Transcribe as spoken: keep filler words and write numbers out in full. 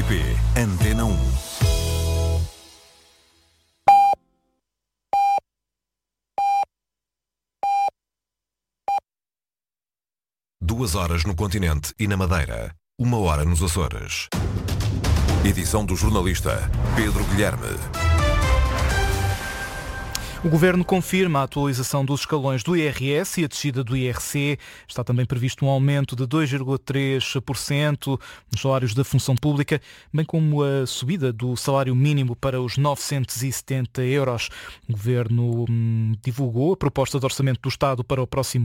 P Antena um. Duas horas no continente e na Madeira. Uma hora nos Açores. Edição do jornalista Pedro Guilherme. O Governo confirma a atualização dos escalões do I R S e a descida do I R C. Está também previsto um aumento de dois vírgula três por cento nos salários da função pública, bem como a subida do salário mínimo para os novecentos e setenta euros. O Governo hum, divulgou a proposta de orçamento do Estado para o próximo